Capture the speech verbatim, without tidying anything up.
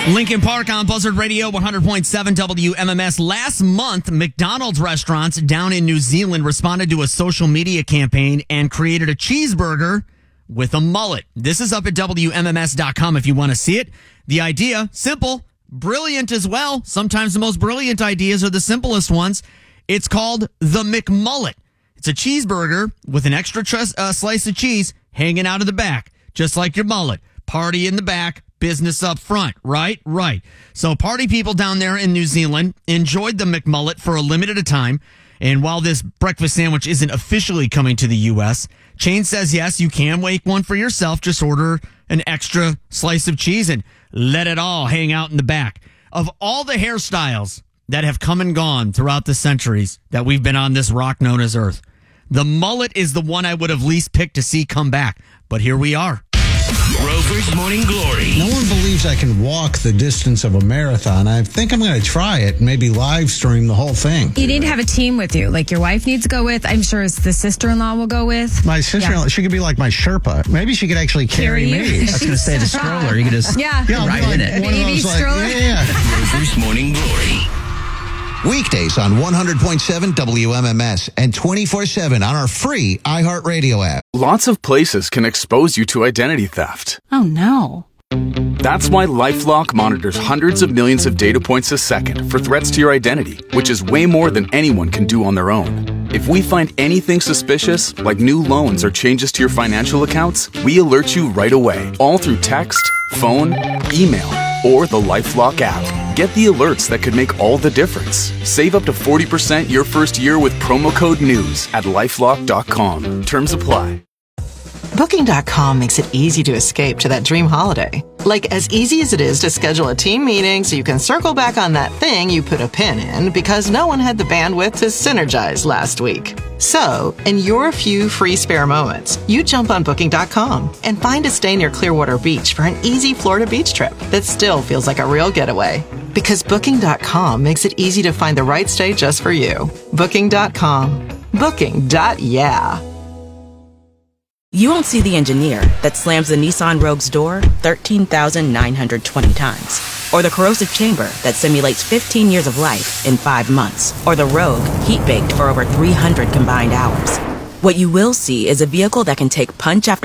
Lincoln Park on Buzzard Radio, one hundred point seven W M M S. Last month, McDonald's restaurants down in New Zealand responded to a social media campaign and created a cheeseburger with a mullet. This is up at W M M S dot com if you want to see it. The idea, simple, brilliant as well. Sometimes the most brilliant ideas are the simplest ones. It's called the McMullet. It's a cheeseburger with an extra tr- uh, slice of cheese hanging out of the back, just like your mullet. Party in the back, business up front, right? Right. So party people down there in New Zealand enjoyed the McMullet for a limited time. And while this breakfast sandwich isn't officially coming to the U S, chain says, yes, you can make one for yourself. Just order an extra slice of cheese and let it all hang out in the back. Of all the hairstyles that have come and gone throughout the centuries that we've been on this rock known as Earth, the mullet is the one I would have least picked to see come back. But here we are. Rover's Morning Glory. No one believes I can walk the distance of a marathon. I think I'm going to try it, maybe live stream the whole thing. You need to have a team with you. Like your wife needs to go with. I'm sure the sister-in-law will go with. My sister-in-law, yeah. She could be like my Sherpa. Maybe she could actually carry, carry me. I was going to say the stroller. You could just yeah. Yeah, ride like in it. One of those, like, yeah, yeah. Rover's Morning Glory. Weekdays on one hundred point seven W M M S and twenty-four seven on our free iHeartRadio app. Lots of places can expose you to identity theft. Oh, no. That's why LifeLock monitors hundreds of millions of data points a second for threats to your identity, which is way more than anyone can do on their own. If we find anything suspicious, like new loans or changes to your financial accounts, we alert you right away, all through text, phone, email, or the LifeLock app. Get the alerts that could make all the difference. Save up to forty percent your first year with promo code NEWS at lifelock dot com. Terms apply. Booking dot com makes it easy to escape to that dream holiday. Like as easy as it is to schedule a team meeting so you can circle back on that thing you put a pin in because no one had the bandwidth to synergize last week. So, in your few free spare moments, you jump on Booking dot com and find a stay near Clearwater Beach for an easy Florida beach trip that still feels like a real getaway. Because Booking dot com makes it easy to find the right stay just for you. Booking dot com. Booking. Yeah. You won't see the engineer that slams the Nissan Rogue's door thirteen thousand nine hundred twenty times. Or the corrosive chamber that simulates fifteen years of life in five months. Or the Rogue heat-baked for over three hundred combined hours. What you will see is a vehicle that can take punch after